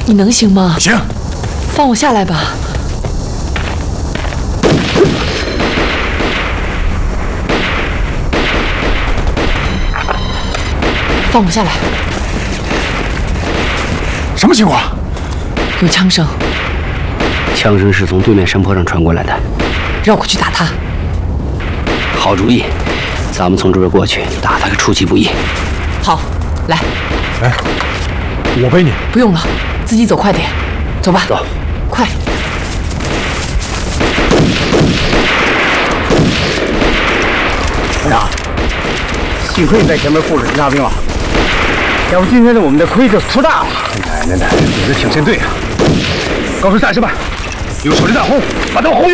你能行吗？ 行， 放我下来吧。放我下来。 什么情况？ 有枪声。 枪声是从对面山坡上传过来的。 绕过去打他。 好主意，咱们从这边过去，打他个出其不意。 好，来。 哎，我背你。 不用了，自己走快点。走吧。 走。 快。 团长，幸亏你在前面护着侦察兵了，要不今天我们的亏就出大了。奶奶的，你这挺针对啊！告诉战士们，用手榴弹轰，把他们轰晕。